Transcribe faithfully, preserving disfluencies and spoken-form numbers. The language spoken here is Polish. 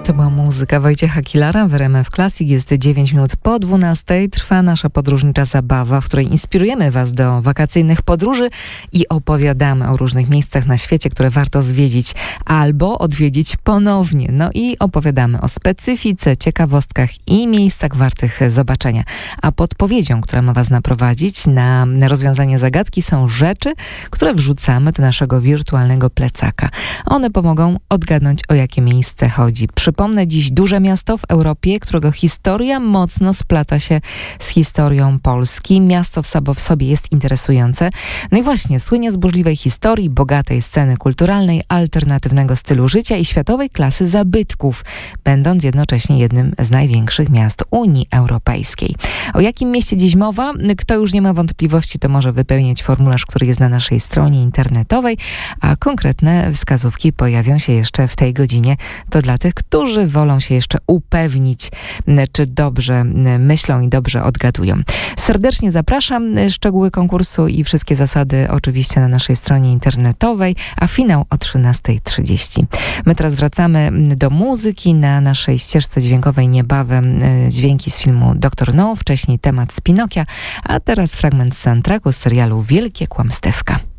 To była muzyka Wojciecha Kilara w R M F Classic. Jest dziewięć minut po dwunastej. Trwa nasza podróżnicza zabawa, w której inspirujemy Was do wakacyjnych podróży i opowiadamy o różnych miejscach na świecie, które warto zwiedzić albo odwiedzić ponownie. No i opowiadamy o specyfice, ciekawostkach i miejscach wartych zobaczenia. A podpowiedzią, która ma Was naprowadzić na rozwiązanie zagadki, są rzeczy, które wrzucamy do naszego wirtualnego plecaka. One pomogą odgadnąć, o jakie miejsce chodzi. Przypomnę dziś duże miasto w Europie, którego historia mocno splata się z historią Polski. Miasto w samo w sobie jest interesujące. No i właśnie, słynie z burzliwej historii, bogatej sceny kulturalnej, alternatywnego stylu życia i światowej klasy zabytków, będąc jednocześnie jednym z największych miast Unii Europejskiej. O jakim mieście dziś mowa? Kto już nie ma wątpliwości, to może wypełnić formularz, który jest na naszej stronie internetowej, a konkretne wskazówki pojawią się jeszcze w tej godzinie. To dla tych, którzy wolą się jeszcze upewnić, czy dobrze myślą i dobrze odgadują. Serdecznie zapraszam. Szczegóły konkursu i wszystkie zasady oczywiście na naszej stronie internetowej, a finał o trzynasta trzydzieści. My teraz wracamy do muzyki. Na naszej ścieżce dźwiękowej niebawem dźwięki z filmu Doktor No, wcześniej temat z Pinokia, a teraz fragment z soundtracku z serialu Wielkie Kłamstewka.